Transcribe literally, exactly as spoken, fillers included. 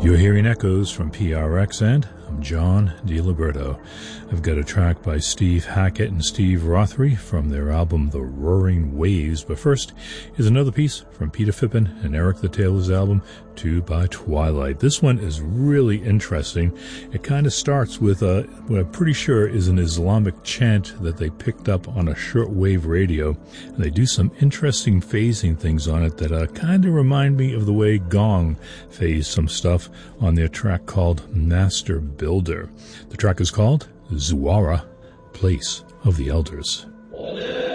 You're hearing echoes from P R X, and I'm John DiLiberto. I've got a track by Steve Hackett and Steve Rothery from their album The Roaring Waves, but first is another piece from Peter Phippen and Eric the Taylor's album Two by Twilight. This one is really interesting. It kind of starts with a, what I'm pretty sure is an Islamic chant that they picked up on a shortwave radio, and they do some interesting phasing things on it that uh, kind of remind me of the way Gong phased some stuff on their track called Master Builder. The track is called Zuwara, Place of the Elders.